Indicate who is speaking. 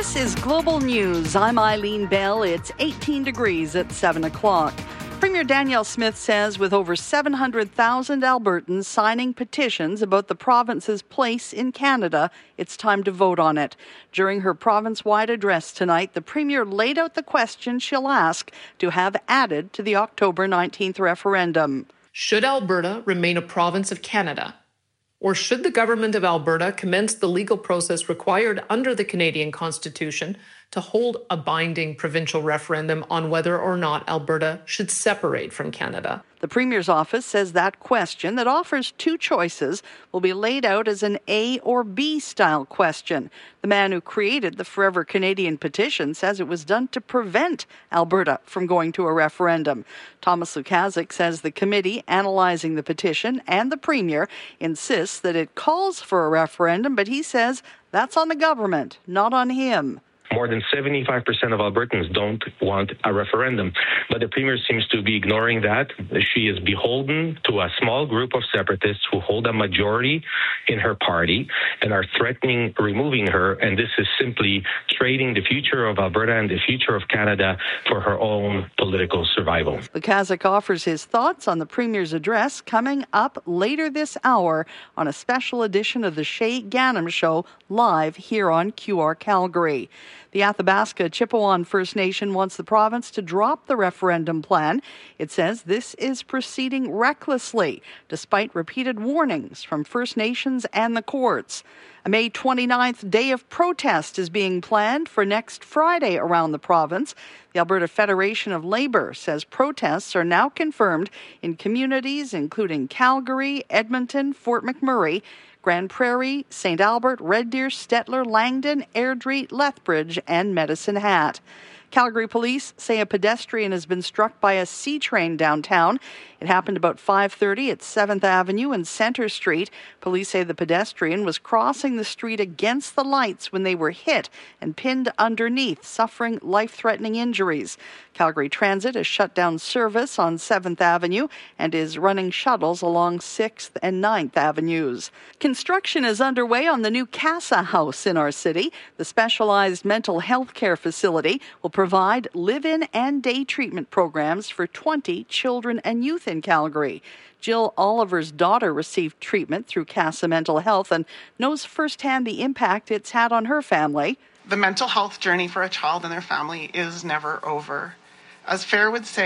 Speaker 1: This is Global News. I'm Eileen Bell. It's 18 degrees at 7 o'clock. Premier Danielle Smith says with over 700,000 Albertans signing petitions about the province's place in Canada, it's time to vote on it. During her province-wide address tonight, the Premier laid out the question she'll ask to have added to the October 19th referendum.
Speaker 2: Should Alberta remain a province of Canada? Or should the government of Alberta commence the legal process required under the Canadian Constitution to hold a binding provincial referendum on whether or not Alberta should separate from Canada?
Speaker 1: The Premier's office says that question, that offers two choices, will be laid out as an A or B style question. The man who created the Forever Canadian petition says it was done to prevent Alberta from going to a referendum. Thomas Lukaszuk says the committee analyzing the petition and the Premier insists that it calls for a referendum, but he says that's on the government, not on him.
Speaker 3: More than 75% of Albertans don't want a referendum. But the Premier seems to be ignoring that. She is beholden to a small group of separatists who hold a majority in her party and are threatening removing her. And this is simply trading the future of Alberta and the future of Canada for her own political survival.
Speaker 1: Lukaszuk offers his thoughts on the Premier's address coming up later this hour on a special edition of the Shay Ganem Show live here on QR Calgary. The Athabasca Chipewyan First Nation wants the province to drop the referendum plan. It says this is proceeding recklessly, despite repeated warnings from First Nations and the courts. A May 29th day of protest is being planned for next Friday around the province. The Alberta Federation of Labour says protests are now confirmed in communities including Calgary, Edmonton, Fort McMurray, Grand Prairie, St. Albert, Red Deer, Stettler, Langdon, Airdrie, Lethbridge, and Medicine Hat. Calgary police say a pedestrian has been struck by a C-train downtown. It happened about 5:30 at 7th Avenue and Centre Street. Police say the pedestrian was crossing the street against the lights when they were hit and pinned underneath, suffering life-threatening injuries. Calgary Transit has shut down service on 7th Avenue and is running shuttles along 6th and 9th Avenues. Construction is underway on the new Casa House in our city. The specialized mental health care facility will provide live-in and day treatment programs for 20 children and youth in Calgary. Jill Oliver's daughter received treatment through Casa Mental Health and knows firsthand the impact it's had on her family.
Speaker 4: The mental health journey for a child and their family is never over. As Fair would say,